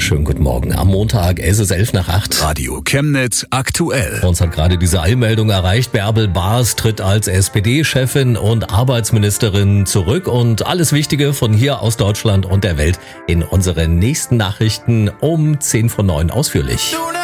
Schönen guten Morgen. Am Montag, es ist 7:11. Radio Chemnitz aktuell. Uns hat gerade diese Eilmeldung erreicht. Bärbel Baas tritt als SPD-Chefin und Arbeitsministerin zurück. Und alles Wichtige von hier aus Deutschland und der Welt in unseren nächsten Nachrichten um 8:50 ausführlich.